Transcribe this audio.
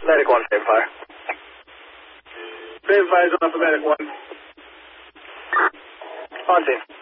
Medic 1, same fire. Same fire, on for Medic 1. On scene.